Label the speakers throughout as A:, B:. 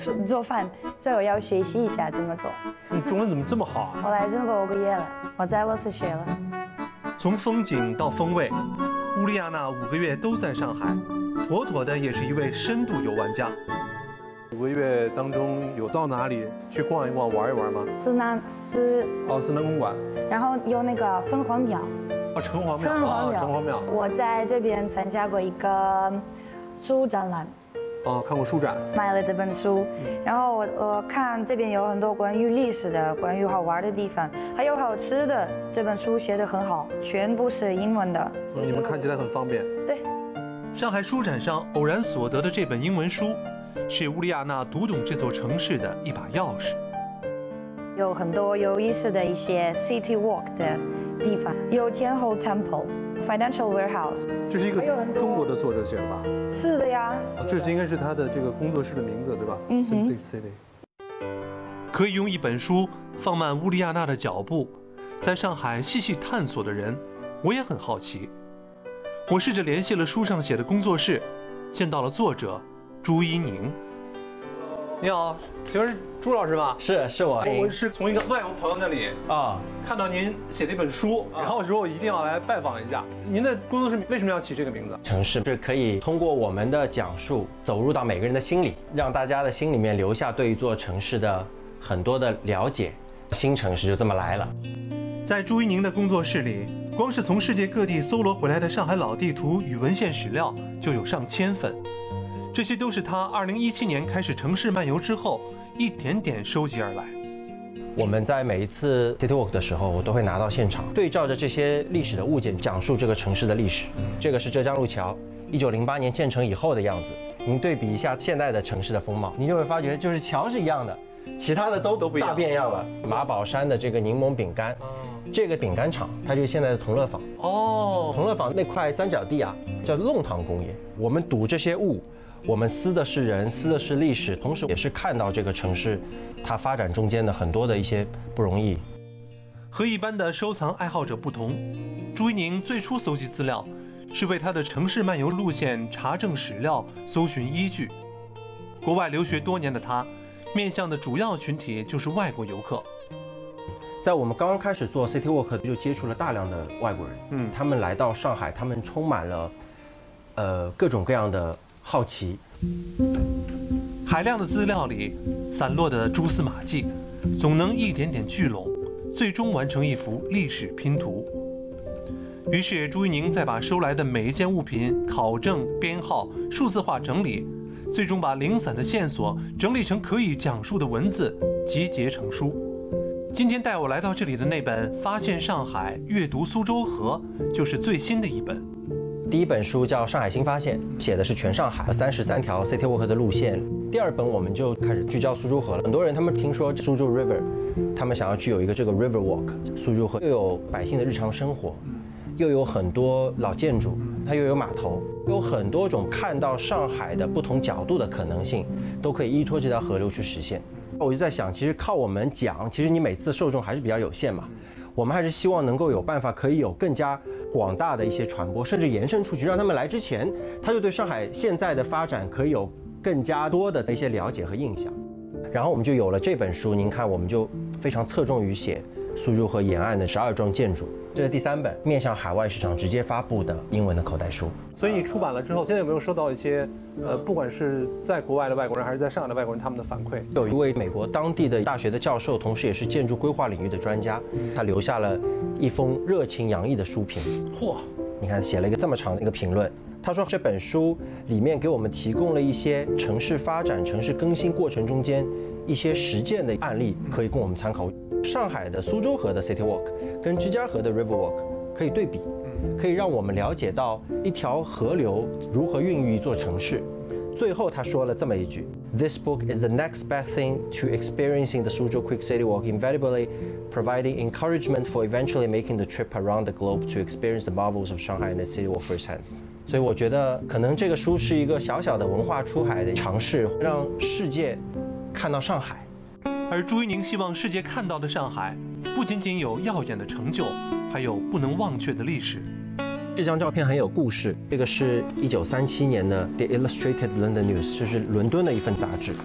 A: 做饭，所以我要学习一下怎么做。
B: 你中文怎么这么好啊？
A: 我来中国5个月了，我在俄罗斯学了。
C: 从风景到风味，乌利亚娜5个月都在上海，妥妥的也是一位深度游玩家。5个月当中有到哪里去逛一逛、玩一玩吗？
A: 思南
C: 公馆，
A: 然后有那个凤凰庙。
C: 城隍庙。
A: 我在这边参加过一个书展览。
C: 看过书展，
A: 买了这本书，然后我看这边有很多关于历史的、关于好玩的地方，还有好吃的。这本书写得很好，全部是英文的。
C: 你们看起来很方便。
A: 对。
C: 上海书展上偶然所得的这本英文书，是乌利亚娜读懂这座城市的一把钥匙。
A: 有很多有意思的一些 city walk 的地方，有天后 temple、financial warehouse。
B: 这是一个中国的作者写的吧？
A: 是的呀。
B: 这应该是他的这个工作室的名字，对吧？Simply City。
C: 可以用一本书放慢乌利亚娜的脚步，在上海细细探索的人，我也很好奇。我试着联系了书上写的工作室，见到了作者朱一宁。你好，请问是朱老师吗？
D: 是我。
C: 我是从一个外国朋友那里看到您写了一本书，然后说我一定要来拜访一下。您的工作室为什么要起这个名字？
D: 城市是可以通过我们的讲述，走入到每个人的心里，让大家的心里面留下对一座城市的很多的了解。新城市就这么来了。
C: 在朱一宁的工作室里，光是从世界各地搜罗回来的上海老地图与文献史料就有上千份。这些都是他2017年开始城市漫游之后一点点收集而来。
D: 我们在每一次 City Walk 的时候，我都会拿到现场，对照着这些历史的物件，讲述这个城市的历史。这个是浙江路桥，1908年建成以后的样子。您对比一下现在的城市的风貌，您就会发觉，就是桥是一样的，其他的都不一样，大变样了。马宝山的这个柠檬饼干，这个饼干厂，它就是现在的同乐坊。同乐坊那块三角地啊，叫弄堂工业。我们睹这些物。我们思的是人，思的是历史，同时也是看到这个城市它发展中间的很多的一些不容易。
C: 和一般的收藏爱好者不同，朱一宁最初搜集资料是为他的城市漫游路线查证史料、搜寻依据。国外留学多年的他，面向的主要群体就是外国游客。
D: 在我们刚刚开始做 City Walk 就接触了大量的外国人，他们来到上海，他们充满了各种各样的好奇。
C: 海量的资料里散落的蛛丝马迹，总能一点点聚拢，最终完成一幅历史拼图。于是朱一宁再把收来的每一件物品考证、编号、数字化整理，最终把零散的线索整理成可以讲述的文字，集结成书。今天带我来到这里的那本《发现上海，阅读苏州河》，就是最新的一本。
D: 第一本书叫《上海新发现》，写的是全上海33条 City Walk 的路线。第二本我们就开始聚焦苏州河了。很多人他们听说苏州 River， 他们想要去有一个这个 River Walk。苏州河又有百姓的日常生活，又有很多老建筑，它又有码头，有很多种看到上海的不同角度的可能性，都可以依托这条河流去实现。我就在想，其实靠我们讲，其实你每次的受众还是比较有限嘛。我们还是希望能够有办法，可以有更加广大的一些传播，甚至延伸出去，让他们来之前，他就对上海现在的发展可以有更加多的一些了解和印象。然后我们就有了这本书。您看，我们就非常侧重于写苏州河沿岸的12幢建筑。这是第3本面向海外市场直接发布的英文的口袋书。
B: 所以你出版了之后，现在有没有收到一些不管是在国外的外国人还是在上海的外国人他们的反馈？
D: 有一位美国当地的大学的教授，同时也是建筑规划领域的专家，他留下了一封热情洋溢的书评。嚯，你看写了一个这么长的一个评论。他说这本书里面给我们提供了一些城市发展、城市更新过程中间一些实践的案例，可以供我们参考。上海的苏州河的 City Walk 跟芝加哥的 River Walk 可以对比，可以让我们了解到一条河流如何孕育一座城市。最后他说了这么一句 ：This book is the next best thing to experiencing the Suzhou Quick City Walk, invaluably providing encouragement for eventually making the trip around the globe to experience the marvels of Shanghai and its City Walk firsthand。所以我觉得，可能这个书是一个小小的文化出海的尝试，让世界看到上海。
C: 而朱一宁希望世界看到的上海，不仅仅有耀眼的成就，还有不能忘却的历史。
D: 这张照片很有故事，这个是1937年的《The Illustrated London News》，这是伦敦的一份杂志。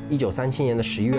D: 1937年的11月